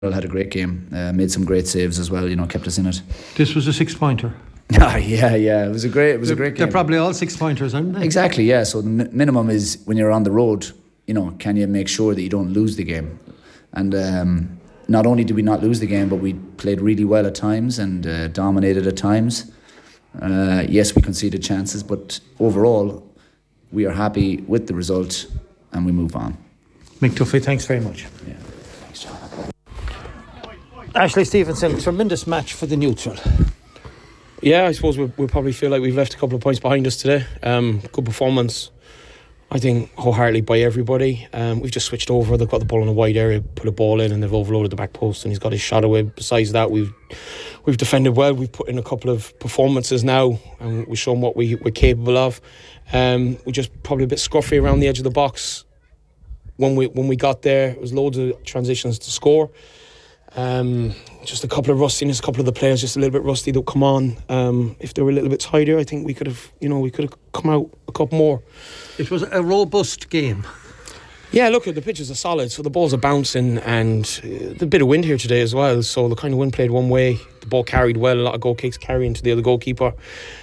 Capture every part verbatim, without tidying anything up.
had a great game, uh, made some great saves as well, you know, kept us in it. This was a six-pointer. yeah, yeah, it was a great, it was they're, a great game. They're probably all six-pointers, aren't they? Exactly, yeah. So the mi- minimum is when you're on the road, you know, can you make sure that you don't lose the game? And um, not only did we not lose the game, but we played really well at times and uh, dominated at times. Uh, yes, we conceded chances, but overall, we are happy with the result and we move on. Mick Duffy, thanks very much. Yeah. Thanks, John. Ashley Stevenson, tremendous match for the neutral. Yeah, I suppose we we'll probably feel like we've left a couple of points behind us today. Um, good performance, I think, wholeheartedly by everybody. Um, we've just switched over. They've got the ball in the wide area, put a ball in, and they've overloaded the back post, and he's got his shot away. Besides that, we've we've defended well. We've put in a couple of performances now, and we've shown what we, we're capable of. Um, we just probably a bit scruffy around the edge of the box. When we when we got there, it was loads of transitions to score. Um, just a couple of rustiness, a couple of the players just a little bit rusty that come on. Um, if they were a little bit tidier, I think we could have, you know, we could have come out a couple more. It was a robust game. Yeah, look, the pitches are solid, so the balls are bouncing, and uh, the bit of wind here today as well. So the kind of wind played one way, the ball carried well, a lot of goal kicks carrying to the other goalkeeper.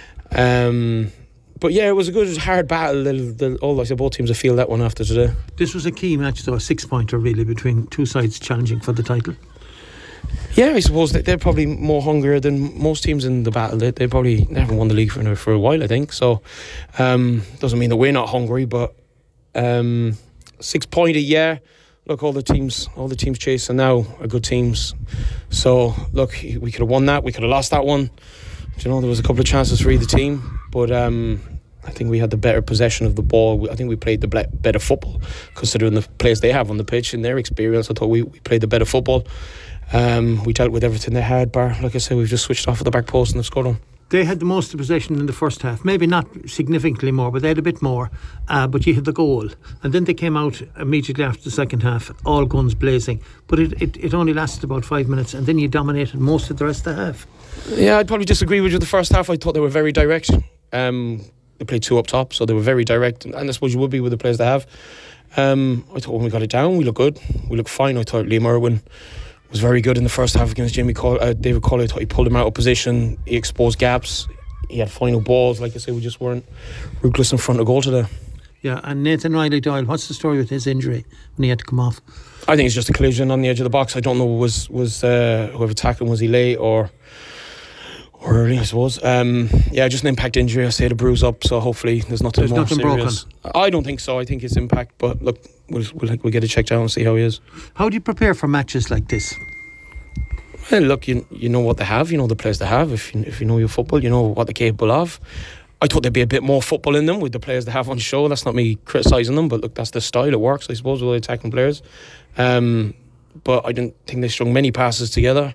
Um, but yeah, it was a good, hard battle. The, the, all I said, both teams will feel that one after today. This was a key match, though, a six-pointer really between two sides challenging for the title. Yeah, I suppose they're probably more hungrier than most teams in the battle. They, they probably they haven't won the league for for a while, I think. So um, doesn't mean that we're not hungry, but um, six pointed, yeah. Look, all the teams, all the teams chasing now are good teams. So look, we could have won that. We could have lost that one. You know, there was a couple of chances for either team, but um, I think we had the better possession of the ball. I think we played the better football, considering the players they have on the pitch and their experience. I thought we, we played the better football. Um, we dealt with everything they had, bar, like I said, we've just switched off at the back post and they've scored on. They had the most of possession in the first half, maybe not significantly more, but they had a bit more, uh, but you had the goal, and then they came out immediately after the second half, all guns blazing, but it, it, it only lasted about five minutes and then you dominated most of the rest of the half. Yeah, I'd probably disagree with you. The first half I thought they were very direct. Um, they played two up top, so they were very direct, and I suppose you would be with the players they have. um, I thought when we got it down we looked good, we looked fine. I thought Liam Irwin was very good in the first half against Jamie Call, uh, David Colley. I thought he pulled him out of position, he exposed gaps, he had final balls. Like I say, we just weren't ruthless in front of goal today. Yeah, and Nathan Riley Doyle, what's the story with his injury when he had to come off? I think it's just a collision on the edge of the box. I don't know, was was uh, whoever tackled him, was he late or or early, I suppose. Um, yeah, just an impact injury. I say the bruise up, so hopefully there's nothing there's more nothing serious. Broken. I don't think so. I think it's impact, but look, we'll, we'll, we'll get it checked out and see how he is. How do you prepare for matches like this? Well, look, you you know what they have, you know the players they have. If you, if you know your football, you know what they're capable of. I thought there'd be a bit more football in them with the players they have on show. That's not me criticising them, but look, that's the style. It works, I suppose, with the attacking players. Um, but I didn't think they strung many passes together.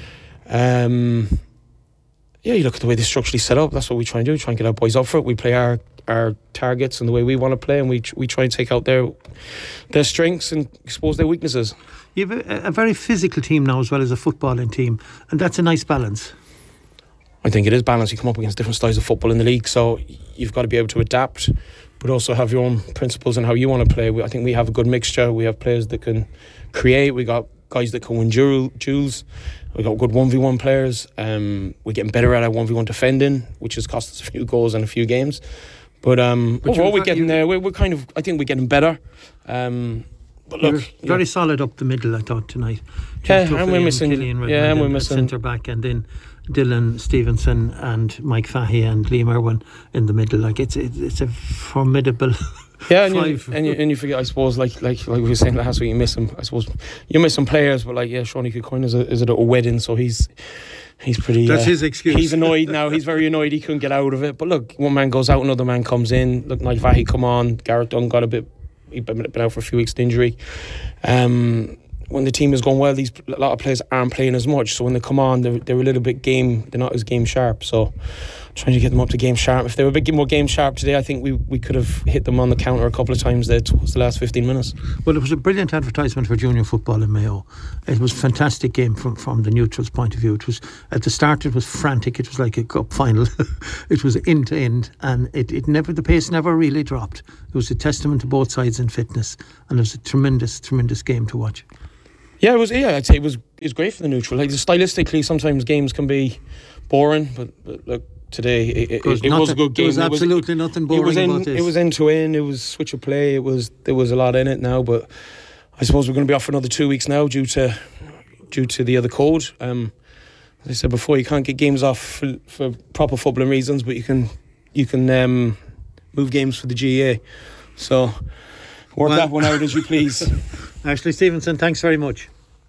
Um, yeah, you look at the way they're structurally set up. That's what we try and do. We try and get our boys up for it. We play our, our targets and the way we want to play, and we we try and take out their their strengths and expose their weaknesses. You have a, a very physical team now as well as a footballing team, and that's a nice balance. I think it is balanced. You come up against different styles of football in the league, so you've got to be able to adapt, but also have your own principles and how you want to play. I think we have a good mixture. We have players that can create. We got guys that can win duels. We got good one v one players. Um, we're getting better at our one v one defending, which has cost us a few goals in a few games. But, um, but overall, we're getting there. We're, we're kind of. I think we're getting better. Um, But look, very yeah. solid up the middle, I thought, tonight. Yeah, and we're missing. And yeah, and we're missing centre back, and then Dylan Stevenson and Mike Fahey and Liam Irwin in the middle. Like it's it, it's a formidable. Yeah, and five. you, and you and you forget. I suppose, like like like we were saying last week, you miss him. I suppose you miss some players, but like yeah, Sean Kilcoyne is a, is at a wedding, so he's. He's pretty. That's uh, his excuse. He's annoyed now. He's very annoyed. He couldn't get out of it. But look, one man goes out, another man comes in. Look, Mike Fahey come on. Garrett Dunn got a bit. He'd been out for a few weeks with injury. Um, when the team is going well, these a lot of players aren't playing as much. So when they come on, they're, they're a little bit game. They're not as game sharp. So trying to get them up to game sharp. If they were a bit more game sharp today, I think we, we could have hit them on the counter a couple of times there towards the last fifteen minutes. Well, it was a brilliant advertisement for junior football in Mayo. It was a fantastic game from, from the neutrals' point of view. It was at the start it was frantic. It was like a cup final. It was end to end, and it, it never the pace never really dropped. It was a testament to both sides in fitness, and it was a tremendous tremendous game to watch. Yeah, it was. Yeah, I'd say it was is great for the neutral. Like stylistically, sometimes games can be boring, but, but look, today it, it, it, it was a good game. There was absolutely it was, nothing boring it was in, about this. It was end to end. It was switch of play. It was there was a lot in it now, but I suppose we're going to be off for another two weeks now due to due to the other code. Um, as I said before, you can't get games off for, for proper footballing reasons, but you can you can um, move games for the G A A. So work Well, that one out as you please. Ashley Stevenson, thanks very much.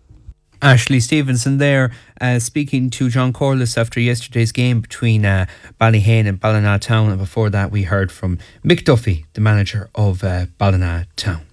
Ashley Stevenson there uh, speaking to John Corliss after yesterday's game between uh, Ballyhane and Ballina Town, and before that we heard from Mick Duffy, the manager of uh, Ballina Town.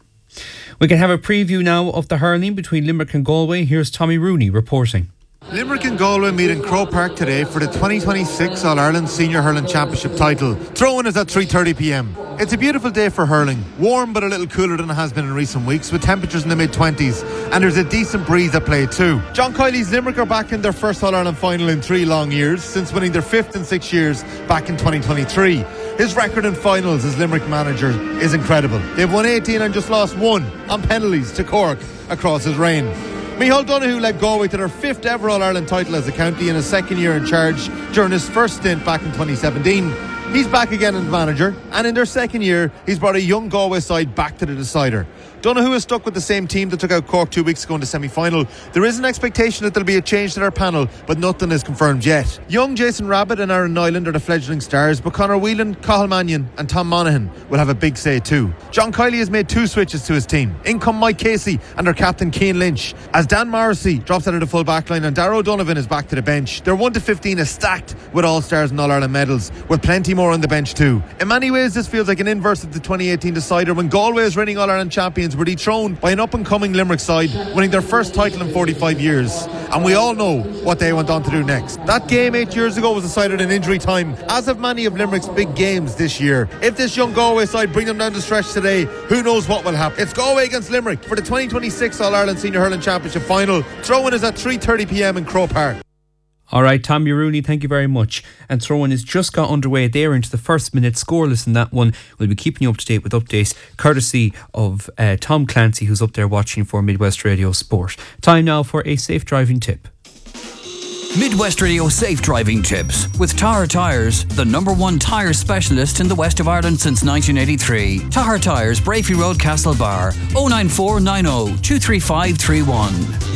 We can have a preview now of the hurling between Limerick and Galway. Here's Tommy Rooney reporting. Limerick and Galway meet in Croke Park today for the twenty twenty-six All-Ireland Senior Hurling Championship title. Throw-in is at three thirty p m. It's a beautiful day for hurling, warm but a little cooler than it has been in recent weeks, with temperatures in the mid-twenties, and there's a decent breeze at play too. John Kiley's Limerick are back in their first All-Ireland final in three long years, since winning their fifth in six years back in twenty twenty-three. His record in finals as Limerick manager is incredible. They've won eighteen and just lost one on penalties to Cork across his reign. Micheál Donoghue led Galway to their fifth ever All-Ireland title as a county in his second year in charge during his first stint back in twenty seventeen. He's back again as manager, and in their second year he's brought a young Galway side back to the decider. Donoghue is stuck with the same team that took out Cork two weeks ago in the semi-final. There is an expectation that there'll be a change to their panel, but nothing is confirmed yet. Young Jason Rabbit and Aaron Nyland are the fledgling stars, but Conor Whelan, Cathal Mannion and Tom Monaghan will have a big say too. John Kiley has made two switches to his team. In come Mike Casey and their captain Cian Lynch, as Dan Morrissey drops out of the full back line and Darragh O'Donovan is back to the bench. Their one to fifteen is stacked with All-Stars and All-Ireland medals, with plenty more on the bench too. In many ways this feels like an inverse of the twenty eighteen decider, when Galway's reigning All-Ireland champions were dethroned by an up-and-coming Limerick side, winning their first title in forty-five years. And we all know what they went on to do next. That game eight years ago was decided in injury time, as have many of Limerick's big games this year. If this young Galway side bring them down the stretch today, who knows what will happen. It's Galway against Limerick for the twenty twenty-six All-Ireland Senior Hurling Championship final. Throw-in is at three thirty p m in Croke Park. All right, Tommy Rooney, thank you very much. And throw-in has just got underway there into the first minute, scoreless in that one. We'll be keeping you up to date with updates courtesy of uh, Tom Clancy, who's up there watching for Midwest Radio Sport. Time now for a safe driving tip. Midwest Radio Safe Driving Tips with Tahar Tyres, the number one tyre specialist in the west of Ireland since nineteen eighty-three. Tahar Tyres, Brafey Road, Castlebar, oh nine four nine oh two three five three one.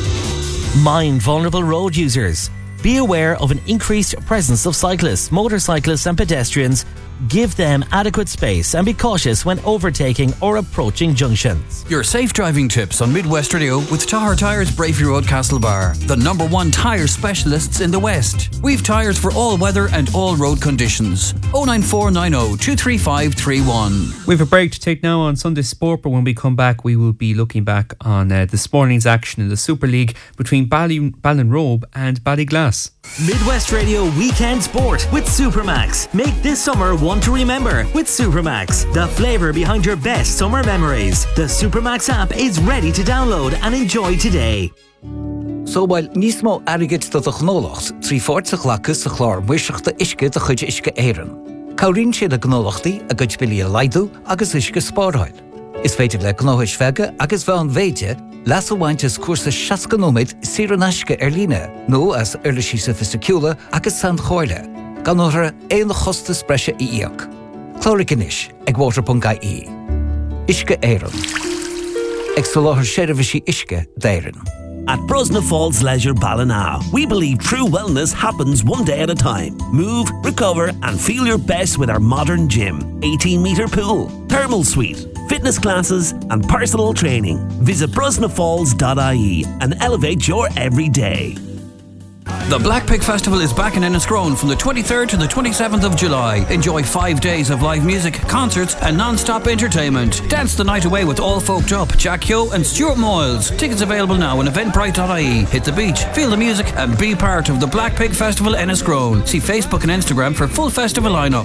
Mind vulnerable road users. Be aware of an increased presence of cyclists, motorcyclists and pedestrians. Give them adequate space and be cautious when overtaking or approaching junctions. Your safe driving tips on Midwest Radio with Tahar Tyres, Brafey Road, Castlebar, the number one tyre specialists in the West. We've tyres for all weather and all road conditions. oh nine four nine oh two three five three one. We have a break to take now on Sunday Sport, but when we come back we will be looking back on uh, this morning's action in the Super League between Bally- Ballinrobe and Ballyglass. Midwest Radio Weekend Sport with Supermax. Make this summer one to remember with Supermax, the flavour behind your best summer memories. The Supermax app is ready to download and enjoy today. So while nismo arrogate to the gnolochts, three fourths lacus the chlor wishach the ishke the chuj ishke eiren. Kaurin she the gnolochti a guj billy laidu agus ishke sporthoil. Is feitig le gnohish vega agus van veje. Lasso waintjes koers de shaskanomid sirenashke erline, no as erlishi sophisticula agus sand choile. Ganora een goste spresje iak. Chlorikinish, eg water.ie. Ishke eiron. Exoloher sherivishi ishke deiren. At Brosna Falls Leisure Ballina, we believe true wellness happens one day at a time. Move, recover and feel your best with our modern gym, eighteen metre pool, thermal suite, fitness classes and personal training. Visit brosna falls dot I E and elevate your everyday. The Black Pig Festival is back in Enniscrone from the twenty-third to the twenty-seventh of July. Enjoy five days of live music, concerts and non-stop entertainment. Dance the night away with All Folked Up, Jack Yo and Stuart Moyles. Tickets available now on eventbrite dot I E. Hit the beach, feel the music and be part of the Black Pig Festival Enniscrone. See Facebook and Instagram for full festival lineup.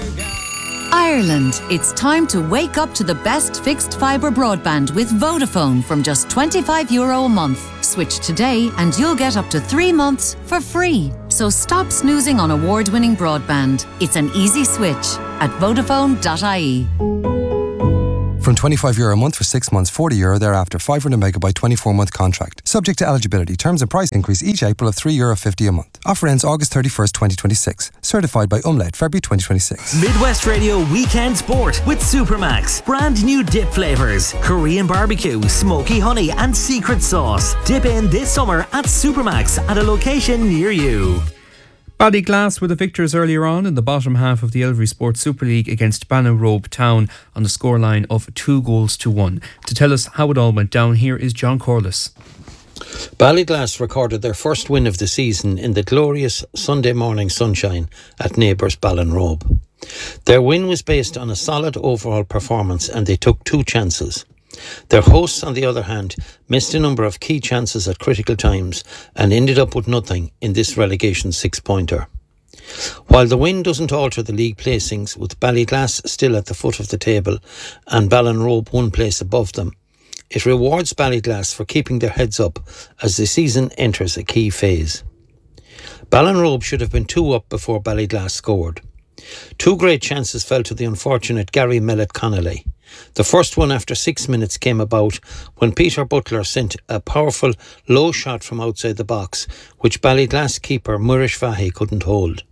Ireland, it's time to wake up to the best fixed fibre broadband with Vodafone from just twenty-five euro a month. Switch today and you'll get up to three months for free. So stop snoozing on award-winning broadband. It's an easy switch at vodafone dot I E. From twenty-five euro a month for six months, forty euro thereafter, five hundred megabyte twenty-four month contract. Subject to eligibility. Terms and price increase each April of three euro fifty a month. Offer ends August thirty-first, twenty twenty-six. Certified by Umlaut, February twenty twenty-six. Midwest Radio Weekend Sport with Supermax. Brand new dip flavours. Korean barbecue, smoky honey and secret sauce. Dip in this summer at Supermax at a location near you. Ballyglass were the victors earlier on in the bottom half of the Elvery Sports Super League against Bannerrobe Town on the scoreline of two goals to one. To tell us how it all went down, here is John Corliss. Ballyglass recorded their first win of the season in the glorious Sunday morning sunshine at neighbours Ballinrobe. Their win was based on a solid overall performance and they took two chances. Their hosts, on the other hand, missed a number of key chances at critical times and ended up with nothing in this relegation six-pointer. While the win doesn't alter the league placings, with Ballyglass still at the foot of the table and Ballinrobe one place above them, it rewards Ballyglass for keeping their heads up as the season enters a key phase. Ballinrobe should have been two up before Ballyglass scored. Two great chances fell to the unfortunate Gary Mellett Connolly. The first one after six minutes came about when Peter Butler sent a powerful low shot from outside the box, which Ballyglass keeper Murish Vahi couldn't hold.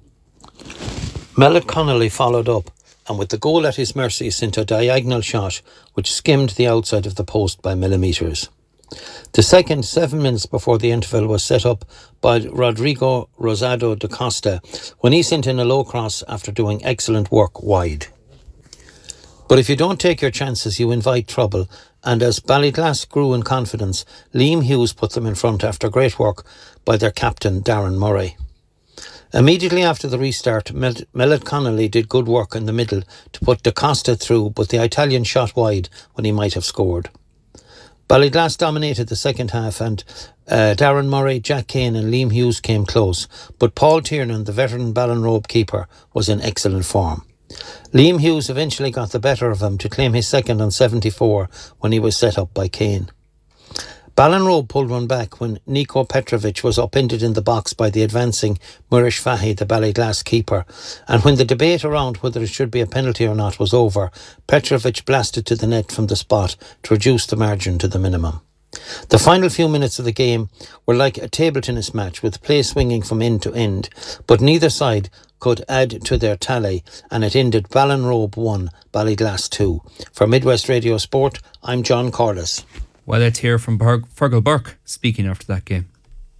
Mellett Connolly followed up and with the goal at his mercy sent a diagonal shot which skimmed the outside of the post by millimetres. The second, seven minutes before the interval, was set up by Rodrigo Rosado da Costa when he sent in a low cross after doing excellent work wide. But if you don't take your chances, you invite trouble, and as Ballyglass grew in confidence, Liam Hughes put them in front after great work by their captain Darren Murray. Immediately after the restart, Mel- Mellett Connolly did good work in the middle to put Da Costa through, but the Italian shot wide when he might have scored. Ballyglass dominated the second half and uh, Darren Murray, Jack Kane and Liam Hughes came close, but Paul Tiernan, the veteran Ballinrobe keeper, was in excellent form. Liam Hughes eventually got the better of him to claim his second on seventy-four when he was set up by Kane. Ballinrobe pulled one back when Niko Petrovic was upended in the box by the advancing Murish Vahi, the Ballyglass keeper, and when the debate around whether it should be a penalty or not was over, Petrovic blasted to the net from the spot to reduce the margin to the minimum. The final few minutes of the game were like a table tennis match with play swinging from end to end, but neither side could add to their tally and it ended Ballinrobe one, Ballyglass two. For Midwest Radio Sport, I'm John Corliss. Well, let's hear from Ber- Fergal Burke speaking after that game.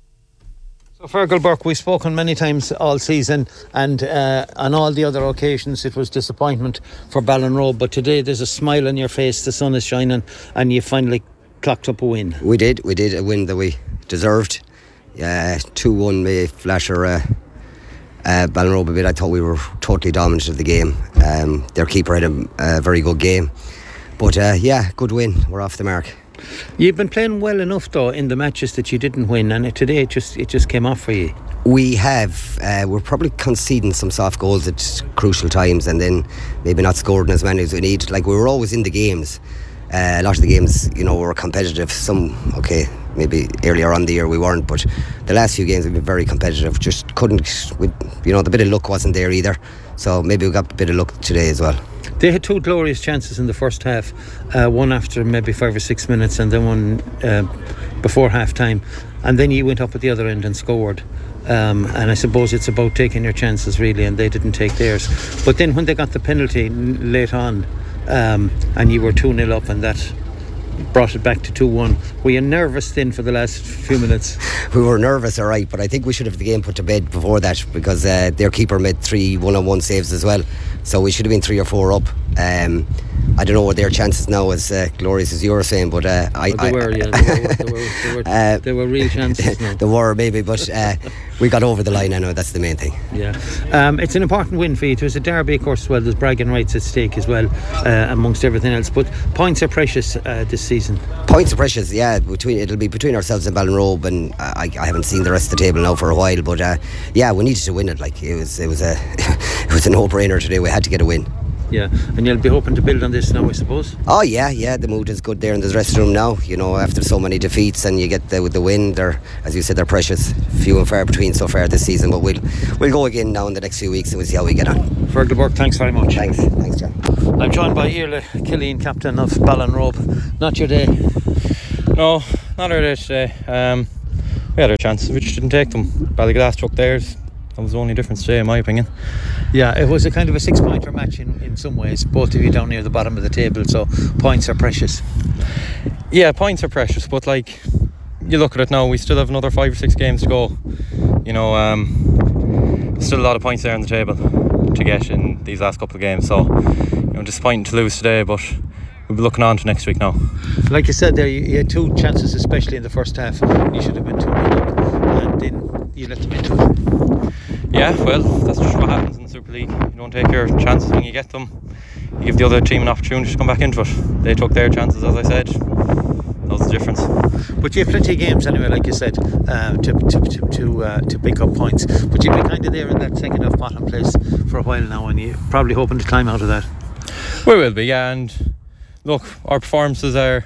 So Fergal Burke, we've spoken many times all season and uh, on all the other occasions it was disappointment for Ballinrobe, but today there's a smile on your face, the sun is shining and you finally clocked up a win. We did, we did a win that we deserved. Uh, two one may flasher uh, uh, Ballinrobe a bit. I thought we were totally dominant of the game. Um, their keeper had a, a very good game. But uh, yeah, good win. We're off the mark. You've been playing well enough though in the matches that you didn't win, and today it just it just came off for you. We have. Uh, we're probably conceding some soft goals at crucial times, and then maybe not scoring as many as we need. Like we were always in the games. Uh, a lot of the games, you know, were competitive. Some, okay, maybe earlier on the year we weren't, but the last few games have been very competitive. Just couldn't, we, you know, the bit of luck wasn't there either. So maybe we got a bit of luck today as well. They had two glorious chances in the first half, uh, one after maybe five or six minutes and then one uh, before half time, and then you went up at the other end and scored. Um, and I suppose it's about taking your chances really, and they didn't take theirs. But then when they got the penalty late on, um, and you were two nil up, and that brought it back to two one. Were you nervous then for the last few minutes? We were nervous, all right, but I think we should have the game put to bed before that, because uh, their keeper made three one-on-one saves as well, so we should have been three or four up. um, I don't know what their chances now as uh, glorious as you were saying, but uh, I, well, they, I, were, yeah, they, were, they, were, they, were, uh, they were real chances now. They were maybe, but uh, we got over the line. I know that's the main thing. Yeah, um, it's an important win for you. It was a derby, of course, as well. There's bragging rights at stake as well, uh, amongst everything else, but points are precious uh, this season. Points are precious, yeah. Between it'll be between ourselves and Ballinrobe, and I, I haven't seen the rest of the table now for a while. But uh, yeah, we needed to win it. Like it was, it was a, it was a no-brainer today. We had to get a win. Yeah, and you'll be hoping to build on this now, I suppose. Oh yeah, yeah. The mood is good there in the dressing room now. You know, after so many defeats, and you get the with the win. They're, as you said, they're precious, few and far between so far this season. But we'll we'll go again now in the next few weeks, and we'll see how we get on. Fergal Burke, thanks very much. Thanks, thanks, John. I'm joined by Iarla Killeen, captain of Ballinrobe. Not your day. No, not our day today. Um, we had our chances, we just didn't take them. Ballyglass took theirs. That was the only difference today, in my opinion. Yeah, it was a kind of a six-pointer match in, in some ways. Both of you down near the bottom of the table, so points are precious. Yeah, points are precious, but like, you look at it now, we still have another five or six games to go. You know, um, there's still a lot of points there on the table to get in these last couple of games. So, you know, disappointing to lose today, but we'll be looking on to next week now. Like you said there, you, you had two chances, especially in the first half. You should have been two nil up, and then you let them into it. Yeah, well, that's just what happens in the Super League. You don't take your chances when you get them. You give the other team an opportunity to come back into it. They took their chances, as I said. That was the difference. But you have plenty of games anyway, like you said, uh, to to to to, uh, to pick up points. But you'll be kind of there in that second half bottom place for a while now, and you're probably hoping to climb out of that. We will be, yeah. And look, our performances are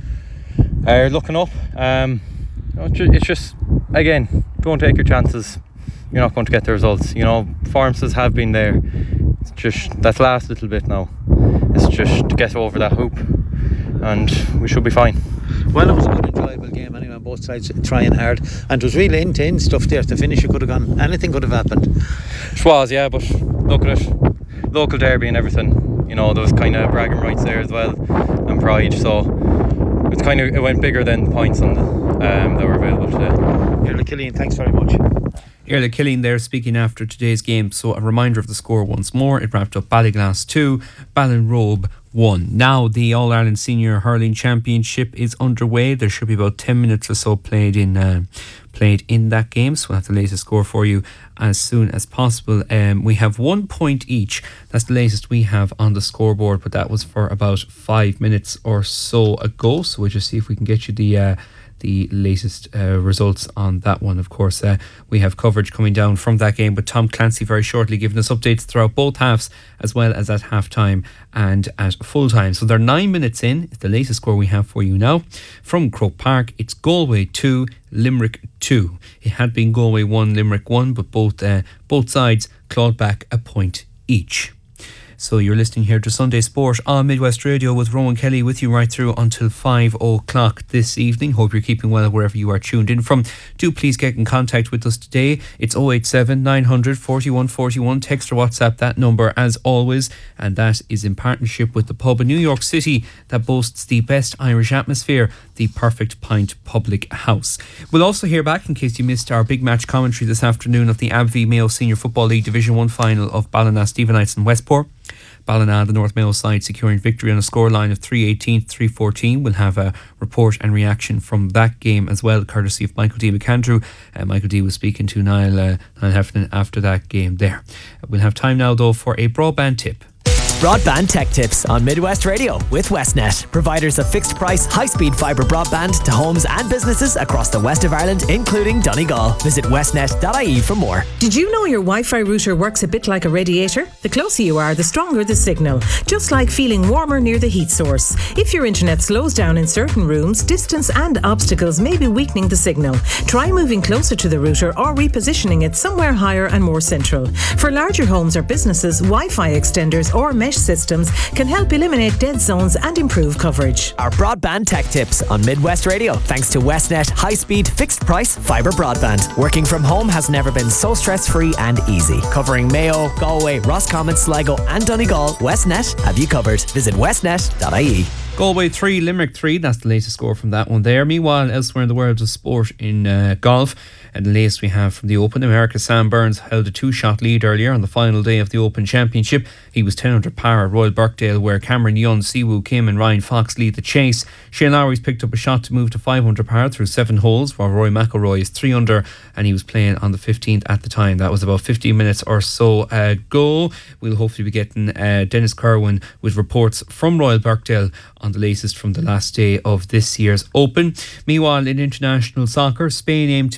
are looking up. Um, you know, it's just, again, don't take your chances. You're not going to get the results. You know, performances have been there. It's just that last little bit now. It's just to get over that hoop, and we should be fine. Well, it was a good, enjoyable game anyway, on both sides trying hard, and it was really end-to-end stuff there. The finish, it could have gone, anything could have happened. It was, yeah, but look at it, local derby and everything. You know, there was kind of bragging rights there as well, and pride. So it's kind of, it went bigger than the points on the, um, that were available today. Iarla Killeen, thanks very much. Iarla Killeen there speaking after today's game. So a reminder of the score once more. It wrapped up Ballyglass two, Ballinrobe one. Now the All-Ireland Senior Hurling Championship is underway. There should be about ten minutes or so played in uh, played in that game. So we'll have the latest score for you as soon as possible. Um, we have one point each. That's the latest we have on the scoreboard, but that was for about five minutes or so ago. So we'll just see if we can get you the uh, the latest uh, results on that one. Of course, uh, we have coverage coming down from that game with Tom Clancy very shortly, giving us updates throughout both halves, as well as at half time and at full time. So they're nine minutes in. It's the latest score we have for you now. From Croke Park, it's Galway two, Limerick two. It had been Galway one, Limerick one, but both uh, both sides clawed back a point each. So you're listening here to Sunday Sport on Midwest Radio with Rowan Kelly with you right through until five o'clock this evening. Hope you're keeping well wherever you are tuned in from. Do please get in contact with us today. It's oh eight seven, nine hundred, forty-one forty-one. Text or WhatsApp that number as always. And that is in partnership with the pub in New York City that boasts the best Irish atmosphere, the Perfect Pint Public House. We'll also hear back, in case you missed our big match commentary this afternoon, of the A B V Mayo Senior Football League Division one final of Ballina Stephenites and Westport. Ballina, the North Mayo side, securing victory on a scoreline of three eighteen to three fourteen. We'll have a report and reaction from that game as well, courtesy of Michael D. McAndrew. Uh, Michael D. was speaking to Niall, uh, Niall Heffernan after that game there. We'll have time now, though, for a broadband tip. Broadband Tech Tips on Midwest Radio with Westnet, providers of fixed price, high speed fibre broadband to homes and businesses across the west of Ireland, including Donegal. Visit westnet dot I E for more. Did you know your Wi-Fi router works a bit like a radiator? The closer you are, the stronger the signal, just like feeling warmer near the heat source. If your internet slows down in certain rooms, distance and obstacles may be weakening the signal. Try moving closer to the router or repositioning it somewhere higher and more central. For larger homes or businesses, Wi-Fi extenders or mesh systems can help eliminate dead zones and improve coverage. Our Broadband Tech Tips on Midwest Radio, thanks to Westnet high-speed fixed price fibre broadband. Working from home has never been so stress-free and easy. Covering Mayo, Galway, Roscommon, Sligo and Donegal, Westnet have you covered. Visit westnet dot I E. Galway three, Limerick three. That's the latest score from that one there. Meanwhile, elsewhere in the world of sport, in uh, golf, and the latest we have from the Open, America Sam Burns held a two-shot lead earlier on the final day of the Open Championship. He was ten under par at Royal Birkdale, where Cameron Young, Siwoo Kim and Ryan Fox lead the chase. Shane Lowry's picked up a shot to move to five under par through seven holes, while Rory McIlroy is three under, and he was playing on the fifteenth at the time. That was about fifteen minutes or so ago. We'll hopefully be getting uh, Dennis Kerwin with reports from Royal Birkdale on the latest from the last day of this year's Open. Meanwhile, in international soccer, Spain aim to make history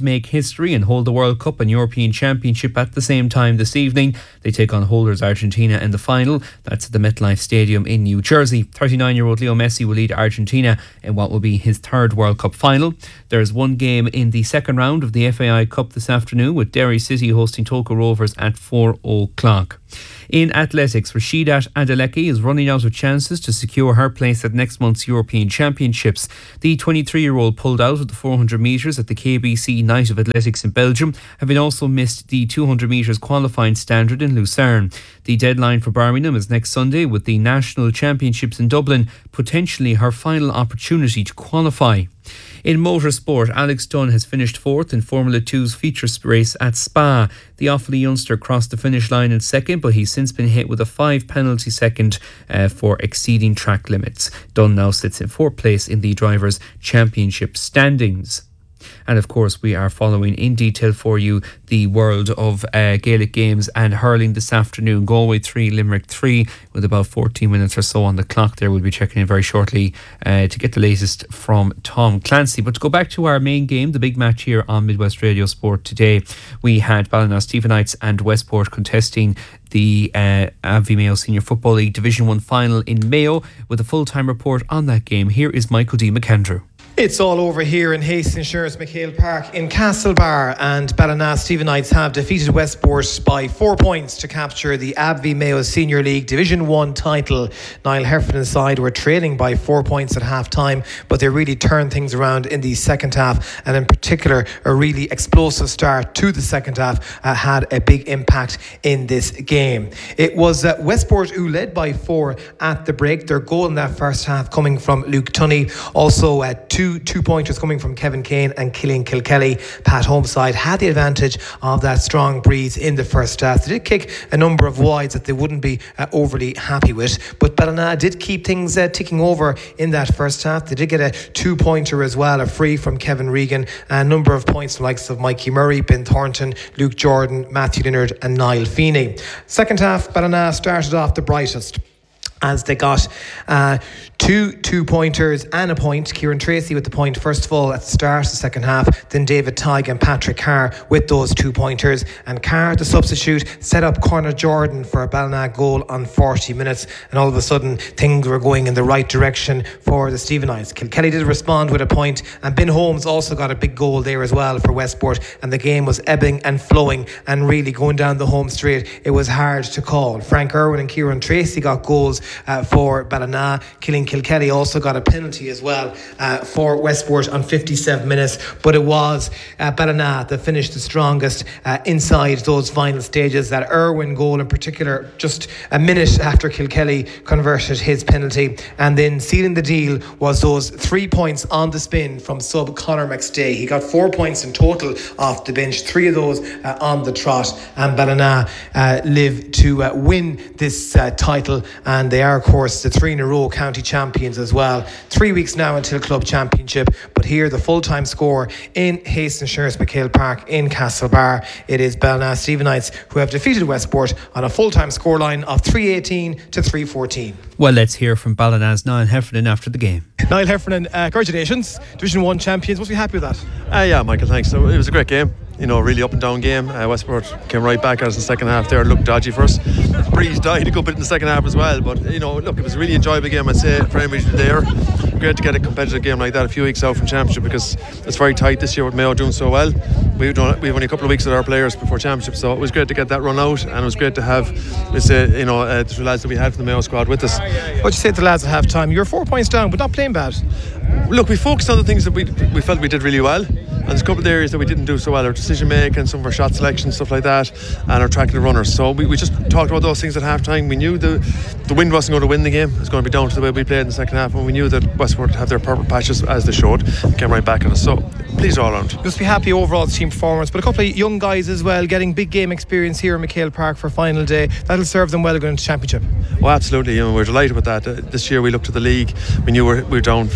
history and hold the World Cup and European Championship at the same time this evening. They take on holders Argentina in the final. That's at the MetLife Stadium in New Jersey. thirty-nine-year-old Leo Messi will lead Argentina in what will be his third World Cup final. There's one game in the second round of the F A I Cup this afternoon, with Derry City hosting Toco Rovers at four o'clock. In athletics, Rasheedat Adeleke is running out of chances to secure her place at next month's European Championships. The twenty-three-year-old pulled out of the four hundred metres at the K B C Night of Athletics in Belgium, having also missed the two hundred metres qualifying standard in Lucerne. The deadline for Birmingham is next Sunday, with the National Championships in Dublin potentially her final opportunity to qualify. In motorsport, Alex Dunn has finished fourth in Formula two's feature race at Spa. The Offaly youngster crossed the finish line in second, but he's since been hit with a five penalty second uh, for exceeding track limits. Dunn now sits in fourth place in the Drivers' Championship standings. And of course, we are following in detail for you the world of uh, Gaelic games and hurling this afternoon. Galway three, Limerick three, with about fourteen minutes or so on the clock there. We'll be checking in very shortly uh, to get the latest from Tom Clancy. But to go back to our main game, the big match here on Midwest Radio Sport today, we had Ballina-Stephenites and Westport contesting the uh, A V Mayo Senior Football League Division one final in Mayo. With a full-time report on that game, here is Michael D. McAndrew. It's all over here in Hastings Insurance McHale Park in Castlebar, and Ballina-Stephenites have defeated Westport by four points to capture the A V Mayo Senior League Division one title. Niall Heffernan's side were trailing by four points at half time, but they really turned things around in the second half, and in particular a really explosive start to the second half uh, had a big impact in this game. It was uh, Westport who led by four at the break, their goal in that first half coming from Luke Tunney, also uh, two Two two pointers coming from Kevin Kane and Killian Kilkelly. Pat Homeside had the advantage of that strong breeze in the first half. They did kick a number of wides that they wouldn't be uh, overly happy with, but Ballina did keep things uh, ticking over in that first half. They did get a two pointer as well, a free from Kevin Regan, a number of points from the likes of Mikey Murray, Ben Thornton, Luke Jordan, Matthew Leonard and Niall Feeney. Second half, Ballina started off the brightest, as they got uh, two two-pointers and a point. Kieran Tracy with the point, first of all, at the start of the second half. Then David Tighe and Patrick Carr with those two-pointers. And Carr, the substitute, set up Conor Jordan for a Ballina goal on forty minutes. And all of a sudden, things were going in the right direction for the Stephenites. Kilkelly did respond with a point, and Ben Holmes also got a big goal there as well for Westport. And the game was ebbing and flowing and really going down the home straight. It was hard to call. Frank Irwin and Kieran Tracy got goals Uh, for Ballina. Killian Kilkelly also got a penalty as well uh, for Westport on fifty-seven minutes, but it was uh, Ballina that finished the strongest uh, inside those final stages. That Irwin goal in particular, just a minute after Kilkelly converted his penalty, and then sealing the deal was those three points on the spin from sub Conor McStay. He got four points in total off the bench, three of those uh, on the trot, and Ballina uh, live to uh, win this uh, title, and they are, of course, the three in a row county champions as well. Three weeks now until club championship, but here the full-time score in Hastings Insurance McHale Park in Castlebar. It is Ballina-Stephenites who have defeated Westport on a full-time scoreline of three eighteen to three fourteen. Well, let's hear from Ballina's Niall Heffernan after the game. Niall Heffernan, uh, congratulations, Division one champions. Must be happy with that. Uh, yeah, Michael, thanks. So it was a great game. You know, really up and down game. Uh, Westport came right back at us in the second half there. It looked dodgy for us. Breeze died a good bit in the second half as well. But, you know, look, it was a really enjoyable game, I'd say, for anybody there. Great to get a competitive game like that a few weeks out from Championship, because it's very tight this year with Mayo doing so well. We've done we've only a couple of weeks with our players before Championship, so it was great to get that run out, and it was great to have, let's say, you know, uh, the two lads that we had from the Mayo squad with us. What'd you say to the lads at half time? You're four points down, but not playing bad. Look, we focused on the things that we we felt we did really well, and there's a couple of areas that we didn't do so well: our decision making, some of our shot selection, stuff like that, and our tracking the runners. So we, we just talked about those things at half time. We knew the the wind wasn't going to win the game. It was going to be down to the way we played in the second half, and we knew that Westport had their purple patches as they showed, and came right back at us. So pleased all around. Just be happy overall team performance, but a couple of young guys as well getting big game experience here in McHale Park for final day. That'll serve them well going into Championship. Well, absolutely. You know, we're delighted with that. Uh, this year we looked at the league. We knew we were, we were down four or five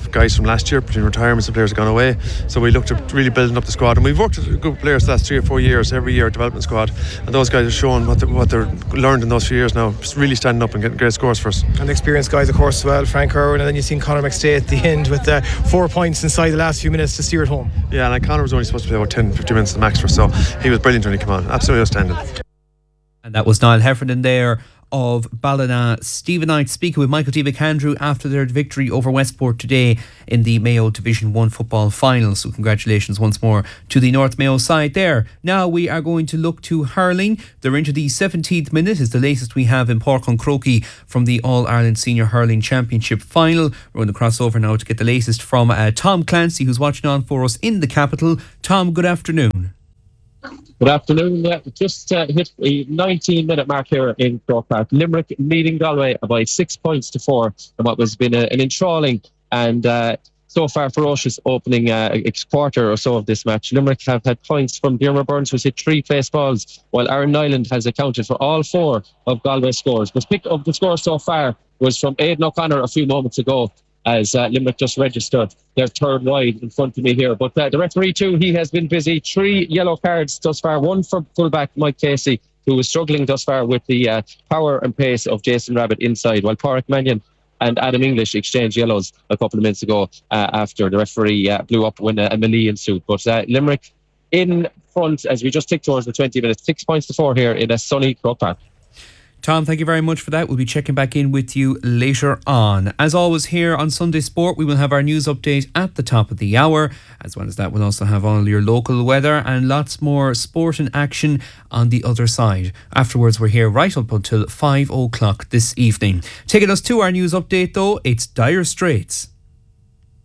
five guys from last year between retirements and players have gone away. So we looked at really building up the squad, and we've worked with good players the last three or four years, every year, development squad, and those guys are showing what, the, what they're learned in those few years now, just really standing up and getting great scores for us. And experienced guys, of course, as well, Frank Irwin, and then you've seen Conor McStay at the end with uh, four points inside the last few minutes to steer it home. Yeah, and like Conor was only supposed to play about ten fifteen minutes at the max for us, so he was brilliant when he came on, absolutely outstanding. And that was Niall Heffernan there of Ballina. Stephen Knight speaking with Michael D. McAndrew after their victory over Westport today in the Mayo Division one football final. So congratulations once more to the North Mayo side there. Now we are going to look to hurling. They're into the seventeenth minute, is the latest we have in Páirc Uí Chaoimh from the All-Ireland Senior Hurling Championship final. We're going to cross over now to get the latest from uh, Tom Clancy, who's watching on for us in the capital. Tom, good afternoon. Good afternoon. Yeah, just uh, hit a nineteen minute mark here in Croke Park. Limerick leading Galway by six points to four in what was been a, an enthralling and uh, so far ferocious opening uh, quarter or so of this match. Limerick have had points from Diarmuid Burns, who's hit three place balls, while Aaron Nyland has accounted for all four of Galway's scores. But pick of the score so far was from Aidan O'Connor a few moments ago, as uh, Limerick just registered their third wide in front of me here. But uh, the referee too, he has been busy. Three yellow cards thus far. One for fullback Mike Casey, who was struggling thus far with the uh, power and pace of Jason Rabbit inside, while Pádraig Mannion and Adam English exchanged yellows a couple of minutes ago uh, after the referee uh, blew up when a, a melee ensued. But uh, Limerick in front as we just tick towards the twenty minutes. Six points to four here in a sunny Croke Park. Tom, thank you very much for that. We'll be checking back in with you later on. As always, here on Sunday Sport, we will have our news update at the top of the hour. As well as that, we'll also have all your local weather and lots more sport and action on the other side. Afterwards, we're here right up until five o'clock this evening. Taking us to our news update, though, it's Dire Straits.